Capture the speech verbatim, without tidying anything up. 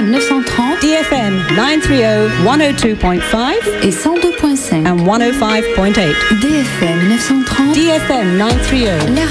M neuf cent trente, D F M nine thirty, one oh two point five et cent deux point cinq and one oh five point eight. D F M neuf cent trente, D F M nine thirty.